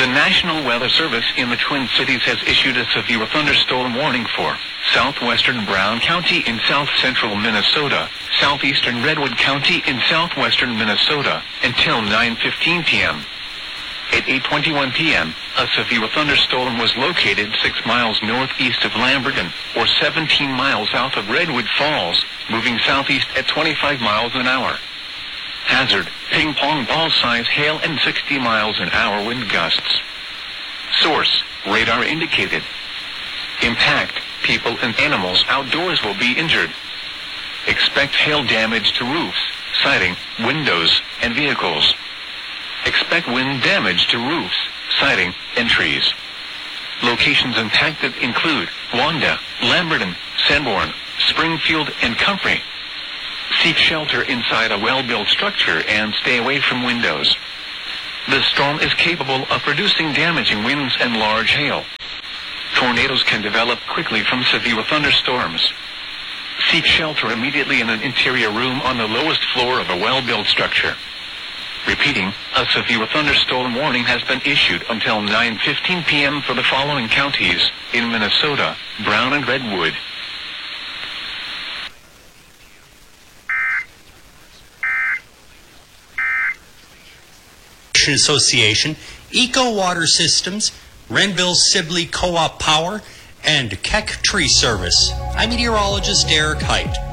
The National Weather Service in the Twin Cities has issued a severe thunderstorm warning for southwestern Brown County in south-central Minnesota, southeastern Redwood County in southwestern Minnesota, until 9:15 p.m. At 8:21 p.m., a severe thunderstorm was located 6 miles northeast of Lamberton, or 17 miles south of Redwood Falls, moving southeast at 25 miles an hour. Hazard, ping-pong ball-size hail and 60 miles an hour wind gusts. Source, radar indicated. Impact, people and animals outdoors will be injured. Expect hail damage to roofs, siding, windows, and vehicles. Expect wind damage to roofs, siding, and trees. Locations impacted include Wanda, Lamberton, Sanborn, Springfield, and Comfrey. Seek shelter inside a well-built structure and stay away from windows. The storm is capable of producing damaging winds and large hail. Tornadoes can develop quickly from severe thunderstorms. Seek shelter immediately in an interior room on the lowest floor of a well-built structure. Repeating, a severe thunderstorm warning has been issued until 9:15 p.m. for the following counties in Minnesota, Brown and Redwood. Association, Eco Water Systems, Renville Sibley Co-op Power, and Keck Tree Service. I'm meteorologist Eric Height.